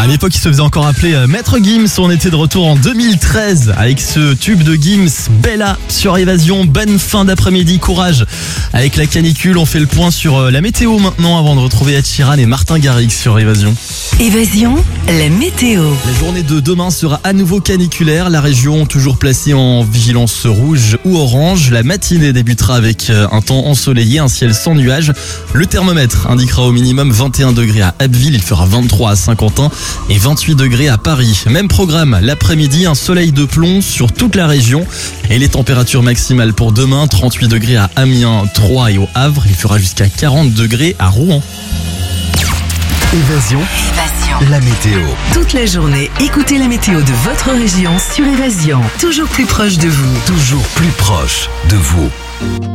À l'époque, il se faisait encore appeler Maître Gims. On était de retour en 2013 avec ce tube de Gims, Bella sur Évasion. Bonne fin d'après-midi, courage. Avec la canicule, on fait le point sur la météo maintenant avant de retrouver Ed Sheeran et Martin Garrix sur Évasion. Évasion, la météo. La journée de demain sera à nouveau caniculaire. La région toujours placée en vigilance rouge ou orange. La matinée débutera avec un temps ensoleillé, un ciel sans nuages. Le thermomètre indiquera au minimum 21 degrés à Abbeville. Il fera 23 à Saint-Quentin et 28 degrés à Paris. Même programme, l'après-midi, un soleil de plomb sur toute la région. Et les températures maximales pour demain, 38 degrés à Amiens, Troyes et au Havre. Il fera jusqu'à 40 degrés à Rouen. Évasion, la météo. Toute la journée, écoutez la météo de votre région sur Évasion. Toujours plus proche de vous. Toujours plus proche de vous.